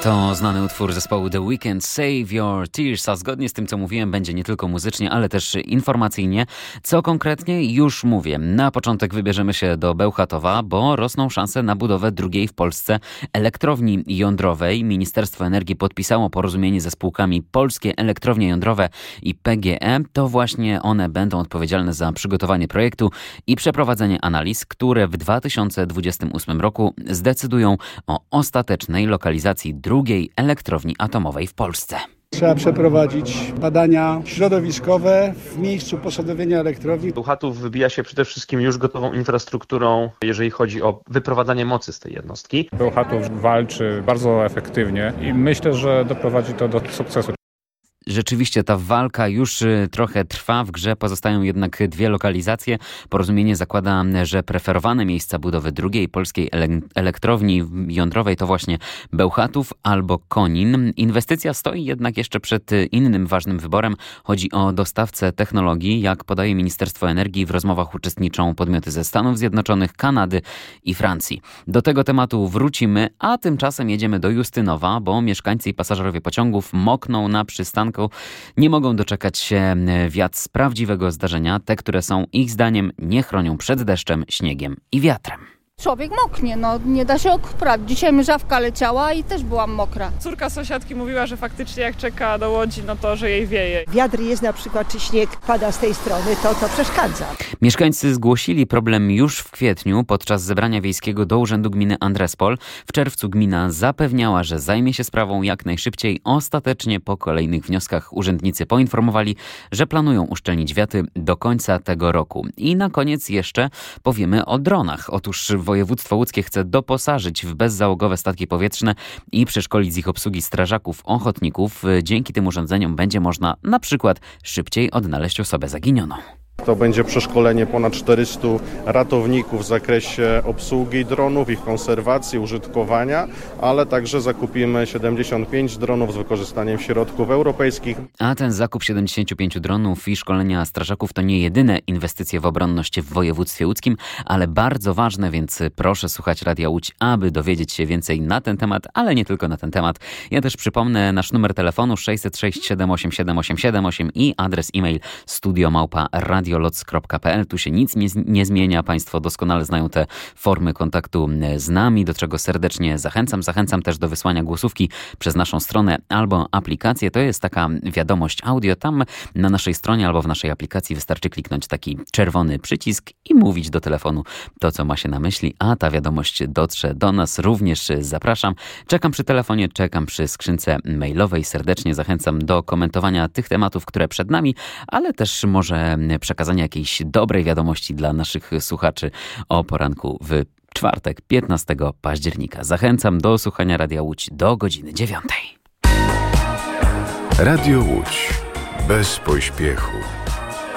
To znany utwór zespołu The Weeknd, Save Your Tears, a zgodnie z tym, co mówiłem, będzie nie tylko muzycznie, ale też informacyjnie. Co konkretnie? Już mówię. Na początek wybierzemy się do Bełchatowa, bo rosną szanse na budowę drugiej w Polsce elektrowni jądrowej. Ministerstwo Energii podpisało porozumienie ze spółkami Polskie Elektrownie Jądrowe i PGE. To właśnie one będą odpowiedzialne za przygotowanie projektu i przeprowadzenie analiz, które w 2028 roku zdecydują o ostatecznej lokalizacji drugiej elektrowni atomowej w Polsce. Trzeba przeprowadzić badania środowiskowe w miejscu posadowienia elektrowni. Bełchatów wybija się przede wszystkim już gotową infrastrukturą, jeżeli chodzi o wyprowadzanie mocy z tej jednostki. Bełchatów walczy bardzo efektywnie i myślę, że doprowadzi to do sukcesu. Rzeczywiście ta walka już trochę trwa, w grze pozostają jednak dwie lokalizacje. Porozumienie zakłada, że preferowane miejsca budowy drugiej polskiej elektrowni jądrowej to właśnie Bełchatów albo Konin. Inwestycja stoi jednak jeszcze przed innym ważnym wyborem. Chodzi o dostawcę technologii. Jak podaje Ministerstwo Energii, w rozmowach uczestniczą podmioty ze Stanów Zjednoczonych, Kanady i Francji. Do tego tematu wrócimy, a tymczasem jedziemy do Justynowa, bo mieszkańcy i pasażerowie pociągów mokną na przystanku. Nie mogą doczekać się wiat z prawdziwego zdarzenia. Te, które są ich zdaniem nie chronią przed deszczem, śniegiem i wiatrem. Człowiek moknie, nie da się odprawić. Dzisiaj mrzawka leciała i też byłam mokra. Córka sąsiadki mówiła, że faktycznie jak czeka do Łodzi, to że jej wieje. Wiatr jest na przykład, czy śnieg pada z tej strony, to przeszkadza. Mieszkańcy zgłosili problem już w kwietniu podczas zebrania wiejskiego do Urzędu Gminy Andrespol. W czerwcu gmina zapewniała, że zajmie się sprawą jak najszybciej. Ostatecznie po kolejnych wnioskach urzędnicy poinformowali, że planują uszczelnić wiaty do końca tego roku. I na koniec jeszcze powiemy o dronach. Otóż województwo łódzkie chce doposażyć w bezzałogowe statki powietrzne i przeszkolić z ich obsługi strażaków ochotników. Dzięki tym urządzeniom będzie można na przykład szybciej odnaleźć osobę zaginioną. To będzie przeszkolenie ponad 400 ratowników w zakresie obsługi dronów, ich konserwacji, użytkowania, ale także zakupimy 75 dronów z wykorzystaniem środków europejskich. A ten zakup 75 dronów i szkolenia strażaków to nie jedyne inwestycje w obronność w województwie łódzkim, ale bardzo ważne, więc proszę słuchać Radia Łódź, aby dowiedzieć się więcej na ten temat, ale nie tylko na ten temat. Ja też przypomnę nasz numer telefonu 606 787 878 i adres e-mail studio@radioloc.pl. Tu się nic nie zmienia. Państwo doskonale znają te formy kontaktu z nami, do czego serdecznie zachęcam. Zachęcam też do wysłania głosówki przez naszą stronę albo aplikację. To jest taka wiadomość audio. Tam na naszej stronie albo w naszej aplikacji wystarczy kliknąć taki czerwony przycisk i mówić do telefonu to, co ma się na myśli, a ta wiadomość dotrze do nas. Również zapraszam. Czekam przy telefonie, czekam przy skrzynce mailowej. Serdecznie zachęcam do komentowania tych tematów, które przed nami, ale też może przekazania jakiejś dobrej wiadomości dla naszych słuchaczy o poranku w czwartek, 15 października. Zachęcam do słuchania Radia Łódź do godziny 9. Radio Łódź. Bez pośpiechu.